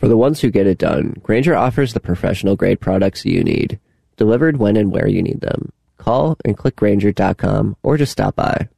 For the ones who get it done, Grainger offers the professional-grade products you need, delivered when and where you need them. Call and click Grainger.com or just stop by.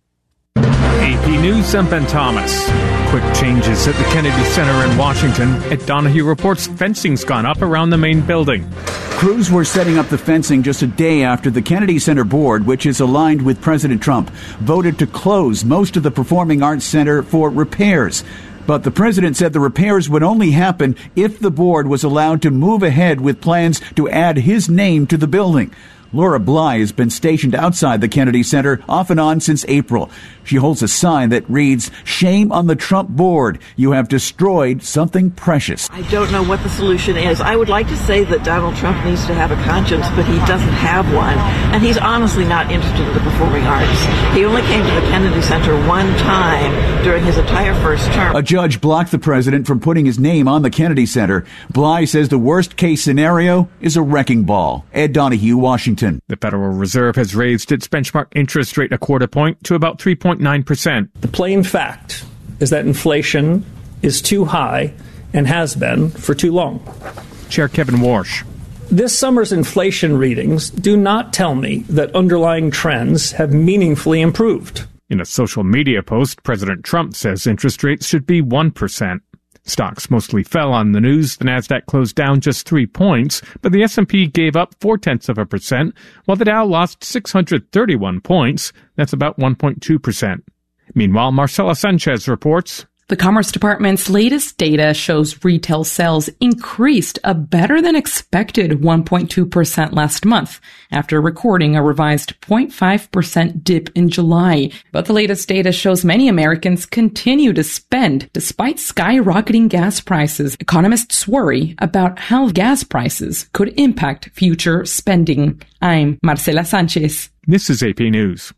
AP News, I'm Ben Thomas. Quick changes at the Kennedy Center in Washington. Ed Donahue reports fencing's gone up around the main building. Crews were setting up the fencing just a day after the Kennedy Center board, which is aligned with President Trump, voted to close most of the Performing Arts Center for repairs. But the president said the repairs would only happen if the board was allowed to move ahead with plans to add his name to the building. Laura Bly has been stationed outside the Kennedy Center off and on since April. She holds a sign that reads, "Shame on the Trump board. You have destroyed something precious." I don't know what the solution is. I would like to say that Donald Trump needs to have a conscience, but he doesn't have one. And he's honestly not interested in the performing arts. He only came to the Kennedy Center one time during his entire first term. A judge blocked the president from putting his name on the Kennedy Center. Bly says the worst-case scenario is a wrecking ball. Ed Donahue, Washington. The Federal Reserve has raised its benchmark interest rate a quarter point to about 3.9%. The plain fact is that inflation is too high and has been for too long. Chair Kevin Warsh. This summer's inflation readings do not tell me that underlying trends have meaningfully improved. In a social media post, President Trump says interest rates should be 1%. Stocks mostly fell on the news. The Nasdaq closed down just 3 points, but the S&P gave up 0.4%, while the Dow lost 631 points. That's about 1.2%. Meanwhile, Marcela Sanchez reports. The Commerce Department's latest data shows retail sales increased a better-than-expected 1.2% last month, after recording a revised 0.5% dip in July. But the latest data shows many Americans continue to spend despite skyrocketing gas prices. Economists worry about how gas prices could impact future spending. I'm Marcela Sanchez. This is AP News.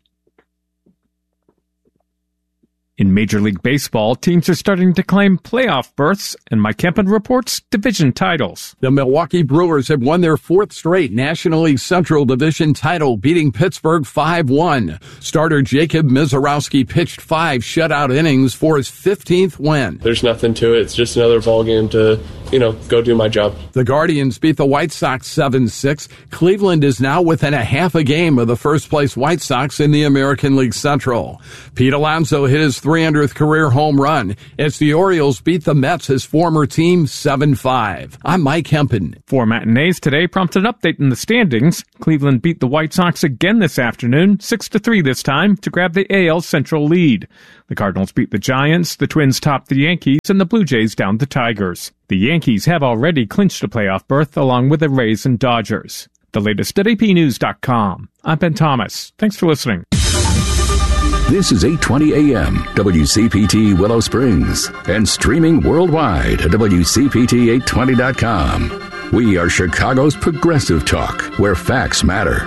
In Major League Baseball, teams are starting to claim playoff berths, and Mike Kempen reports division titles. The Milwaukee Brewers have won their fourth straight National League Central Division title, beating Pittsburgh 5-1. Starter Jacob Mizorowski pitched 5 shutout innings for his 15th win. There's nothing to it. It's just another ball game to, go do my job. The Guardians beat the White Sox 7-6. Cleveland is now within a half a game of the first-place White Sox in the American League Central. Pete Alonso hit his 300th career home run as the Orioles beat the Mets, his former team, 7-5. I'm Mike Kempen. 4 matinees today prompted an update in the standings. Cleveland beat the White Sox again this afternoon, 6-3 this time, to grab the AL Central lead. The Cardinals beat the Giants, the Twins topped the Yankees, and the Blue Jays downed the Tigers. The Yankees have already clinched a playoff berth along with the Rays and Dodgers. The latest at apnews.com. I'm Ben Thomas. Thanks for listening. This is 820 AM, WCPT Willow Springs, and streaming worldwide at WCPT820.com. We are Chicago's progressive talk, where facts matter.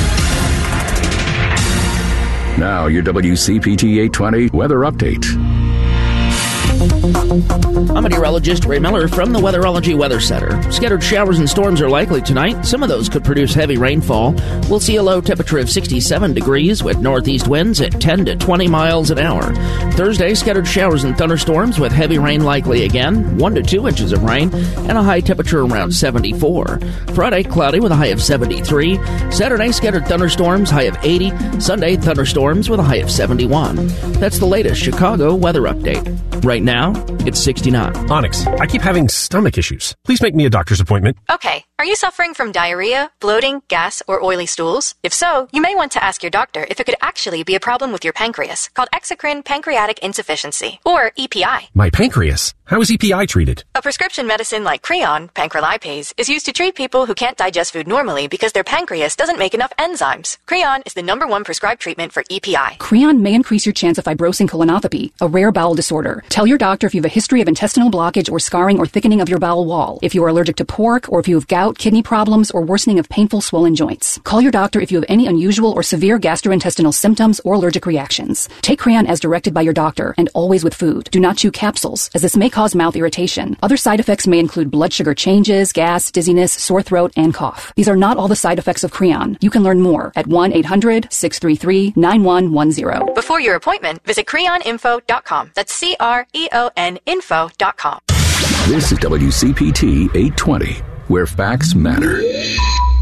Now, your WCPT 820 weather update. I'm meteorologist Ray Miller from the Weatherology Weather Center. Scattered showers and storms are likely tonight. Some of those could produce heavy rainfall. We'll see a low temperature of 67 degrees with northeast winds at 10 to 20 miles an hour. Thursday, scattered showers and thunderstorms with heavy rain likely again, 1 to 2 inches of rain, and a high temperature around 74. Friday, cloudy with a high of 73. Saturday, scattered thunderstorms, high of 80. Sunday, thunderstorms with a high of 71. That's the latest Chicago weather update. Right now, it's 69. Onyx, I keep having stomach issues. Please make me a doctor's appointment. Okay. Are you suffering from diarrhea, bloating, gas, or oily stools? If so, you may want to ask your doctor if it could actually be a problem with your pancreas, called exocrine pancreatic insufficiency, or EPI. My pancreas? How is EPI treated? A prescription medicine like Creon, pancrelipase, is used to treat people who can't digest food normally because their pancreas doesn't make enough enzymes. Creon is the #1 prescribed treatment for EPI. Creon may increase your chance of fibrosing colonopathy, a rare bowel disorder. Tell your doctor if you have a history of intestinal blockage or scarring or thickening of your bowel wall, if you are allergic to pork, or if you have gout, kidney problems, or worsening of painful swollen joints. Call your doctor if you have any unusual or severe gastrointestinal symptoms or allergic reactions. Take Creon as directed by your doctor, and always with food. Do not chew capsules, as this may cause mouth irritation. Other side effects may include blood sugar changes, gas, dizziness, sore throat, and cough. These are not all the side effects of Creon. You can learn more at 1-800-633-9110. Before your appointment, visit creoninfo.com. That's CREON info.com. This is WCPT 820, where facts matter.